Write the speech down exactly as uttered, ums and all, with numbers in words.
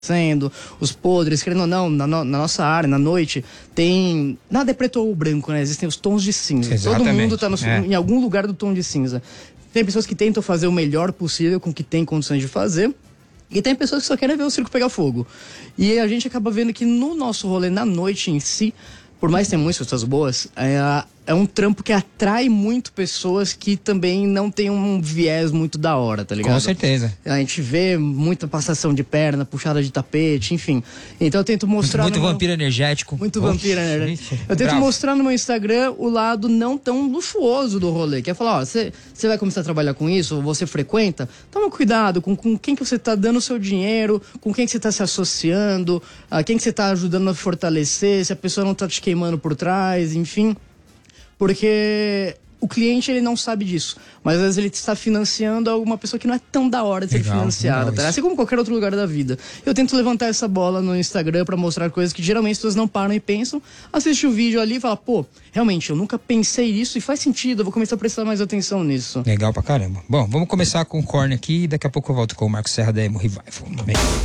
sendo, os podres, querendo ou não, na, no, na nossa área, na noite, tem... Nada é preto ou branco, né? Existem os tons de cinza. Exatamente. Todo mundo tá no, é. em algum lugar do tom de cinza. Tem pessoas que tentam fazer o melhor possível com o que tem condições de fazer. E tem pessoas que só querem ver o circo pegar fogo. E a gente acaba vendo que no nosso rolê, na noite em si, por mais que tenha muitas pessoas boas, é, é um trampo que atrai muito pessoas que também não tem um viés muito da hora, tá ligado? Com certeza. A gente vê muita passação de perna, puxada de tapete, enfim. Então eu tento mostrar... Muito, muito no... vampiro energético. Muito Oxe, vampiro energético. Eu tento bravo. mostrar no meu Instagram o lado não tão luxuoso do rolê. Que é falar, ó, você vai começar a trabalhar com isso, você frequenta, toma cuidado com, com quem que você tá dando o seu dinheiro, com quem que você tá se associando, a quem que você tá ajudando a fortalecer, se a pessoa não tá te queimando por trás, enfim. Porque o cliente, ele não sabe disso. Mas às vezes ele está financiando alguma pessoa que não é tão da hora de ser Legal, financiada, legal tá? Assim como qualquer outro lugar da vida. Eu tento levantar essa bola no Instagram pra mostrar coisas que geralmente as pessoas não param e pensam. Assiste o vídeo ali e fala, pô, realmente, eu nunca pensei nisso e faz sentido, eu vou começar a prestar mais atenção nisso. Legal pra caramba. Bom, vamos começar com o Korn aqui e daqui a pouco eu volto com o Marcos Serra da Emo Revival. Vem.